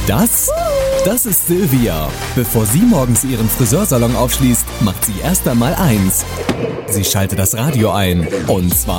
Das ist Silvia. Bevor sie morgens ihren Friseursalon aufschließt, macht sie erst einmal eins. Sie schaltet das Radio ein. Und zwar